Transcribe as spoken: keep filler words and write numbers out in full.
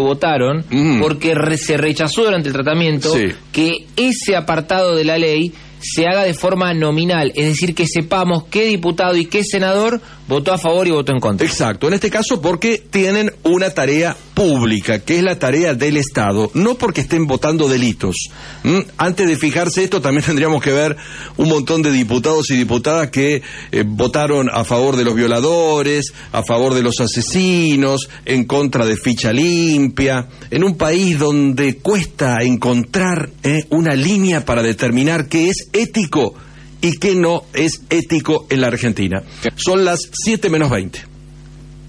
votaron Mm. porque re- se rechazó durante el tratamiento Sí. que ese apartado de la ley se haga de forma nominal, es decir, que sepamos qué diputado y qué senador votó a favor y votó en contra. Exacto, en este caso porque tienen una tarea pública, que es la tarea del Estado, no porque estén votando delitos. ¿Mm? Antes de fijarse esto, también tendríamos que ver un montón de diputados y diputadas que eh, votaron a favor de los violadores, a favor de los asesinos, en contra de ficha limpia, en un país donde cuesta encontrar eh, una línea para determinar qué es ético y qué no es ético en la Argentina. Son las siete menos veinte.